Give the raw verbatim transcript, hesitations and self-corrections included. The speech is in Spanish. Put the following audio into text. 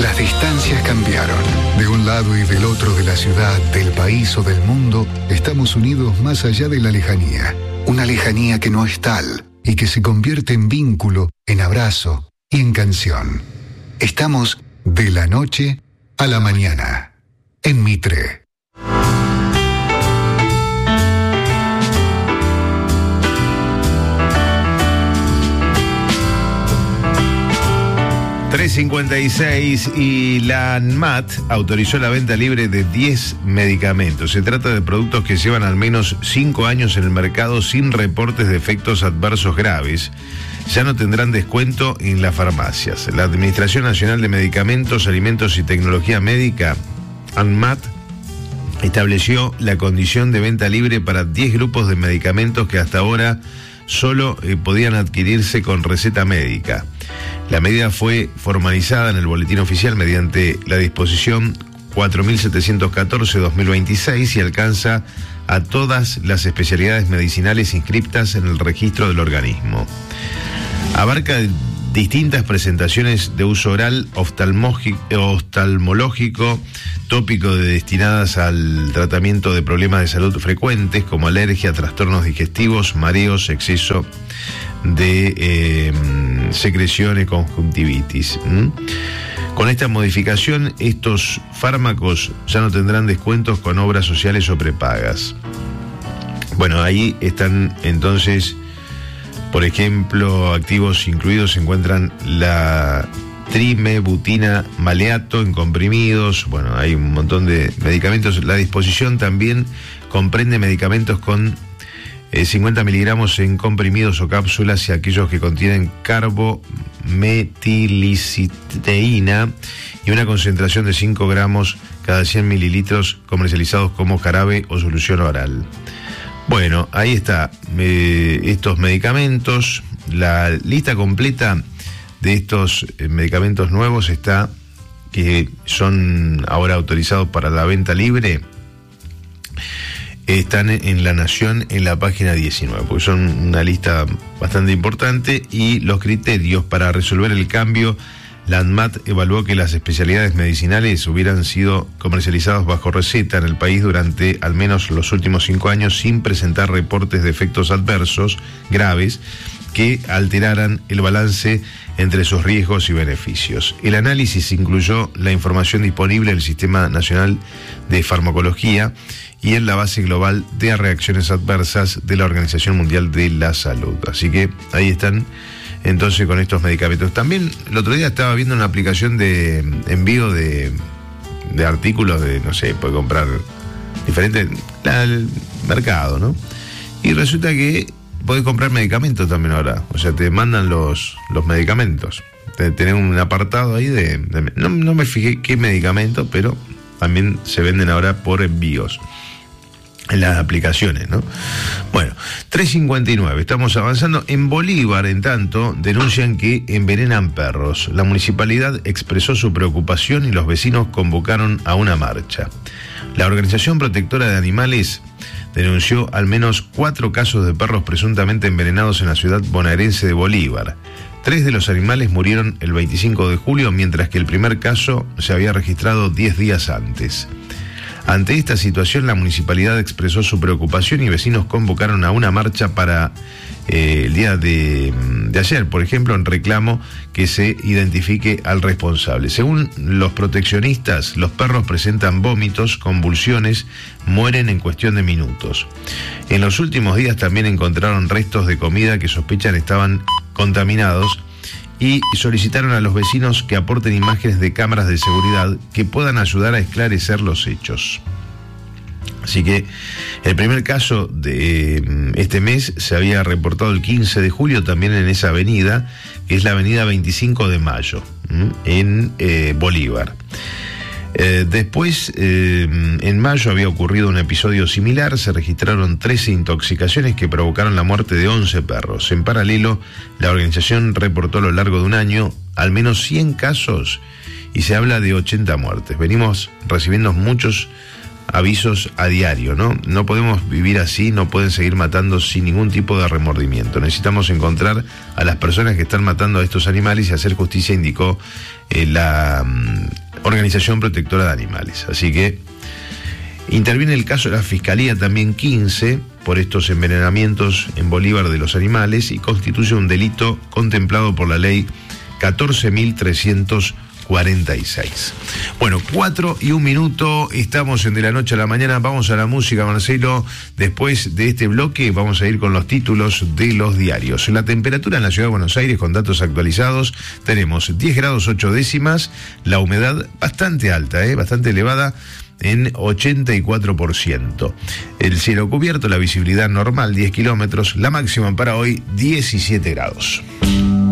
Las distancias cambiaron. De un lado y del otro de la ciudad, del país o del mundo, estamos unidos más allá de la lejanía. Una lejanía que no es tal y que se convierte en vínculo, en abrazo y en canción. Estamos de la noche a la mañana, en Mitre. tres cincuenta y seis y la ANMAT autorizó la venta libre de diez medicamentos. Se trata de productos que llevan al menos cinco años en el mercado sin reportes de efectos adversos graves. Ya no tendrán descuento en las farmacias. La Administración Nacional de Medicamentos, Alimentos y Tecnología Médica, ANMAT, estableció la condición de venta libre para diez grupos de medicamentos que hasta ahora solo eh, podían adquirirse con receta médica. La medida fue formalizada en el Boletín Oficial mediante la disposición cuatro mil setecientos catorce barra dos mil veintiséis y alcanza a todas las especialidades medicinales inscriptas en el registro del organismo. Abarca distintas presentaciones de uso oral, oftalmológico, tópico de destinadas al tratamiento de problemas de salud frecuentes como alergia, trastornos digestivos, mareos, exceso de eh, secreciones, conjuntivitis. ¿Mm? Con esta modificación, estos fármacos ya no tendrán descuentos con obras sociales o prepagas. Bueno, ahí están entonces, por ejemplo, activos incluidos se encuentran la trimebutina maleato en comprimidos. Bueno, hay un montón de medicamentos. La disposición también comprende medicamentos con eh, cincuenta miligramos en comprimidos o cápsulas y aquellos que contienen carbometilicisteína y una concentración de cinco gramos cada cien mililitros, comercializados como jarabe o solución oral. Bueno, ahí está, eh, estos medicamentos. La lista completa de estos eh, medicamentos nuevos está, que son ahora autorizados para la venta libre, están en La Nación en la página diecinueve, porque son una lista bastante importante. Y los criterios para resolver el cambio, la ANMAT evaluó que las especialidades medicinales hubieran sido comercializadas bajo receta en el país durante al menos los últimos cinco años sin presentar reportes de efectos adversos graves que alteraran el balance entre sus riesgos y beneficios. El análisis incluyó la información disponible en el Sistema Nacional de Farmacología y en la base global de reacciones adversas de la Organización Mundial de la Salud. Así que ahí están entonces con estos medicamentos. También el otro día estaba viendo una aplicación de envío de, de artículos de, no sé, puede comprar diferentes, el mercado, ¿no? Y resulta que podés comprar medicamentos también ahora. O sea, te mandan los, los medicamentos. Tenés un apartado ahí de... de no, no me fijé qué medicamento, pero también se venden ahora por envíos en las aplicaciones, ¿no? Bueno, tres cincuenta y nueve, estamos avanzando. En Bolívar, en tanto, denuncian que envenenan perros. La municipalidad expresó su preocupación y los vecinos convocaron a una marcha. La Organización Protectora de Animales denunció al menos cuatro casos de perros presuntamente envenenados en la ciudad bonaerense de Bolívar. Tres de los animales murieron el veinticinco de julio, mientras que el primer caso se había registrado diez días antes. Ante esta situación, la municipalidad expresó su preocupación y vecinos convocaron a una marcha para eh, el día de, de ayer, por ejemplo, en reclamo que se identifique al responsable. Según los proteccionistas, los perros presentan vómitos, convulsiones, mueren en cuestión de minutos. En los últimos días también encontraron restos de comida que sospechan estaban contaminados y solicitaron a los vecinos que aporten imágenes de cámaras de seguridad que puedan ayudar a esclarecer los hechos. Así que el primer caso de este mes se había reportado el quince de julio también en esa avenida, que es la avenida veinticinco de mayo, en eh, Bolívar. Eh, después, eh, en mayo había ocurrido un episodio similar. Se registraron trece intoxicaciones que provocaron la muerte de once perros. En paralelo, la organización reportó a lo largo de un año al menos cien casos y se habla de ochenta muertes. Venimos recibiendo muchos avisos a diario, ¿no? No podemos vivir así, no pueden seguir matando sin ningún tipo de remordimiento. Necesitamos encontrar a las personas que están matando a estos animales y hacer justicia, indicó eh, la um, Organización Protectora de Animales. Así que interviene el caso de la Fiscalía también quince por estos envenenamientos en Bolívar de los animales y constituye un delito contemplado por la ley catorce mil trescientos cuarenta y seis. Bueno, cuatro y un minuto, estamos en De la Noche a la Mañana, vamos a la música, Marcelo. Después de este bloque vamos a ir con los títulos de los diarios. La temperatura en la Ciudad de Buenos Aires, con datos actualizados, tenemos diez grados ocho décimas, la humedad bastante alta, ¿eh? bastante elevada, en ochenta y cuatro por ciento. El cielo cubierto, la visibilidad normal diez kilómetros, la máxima para hoy diecisiete grados.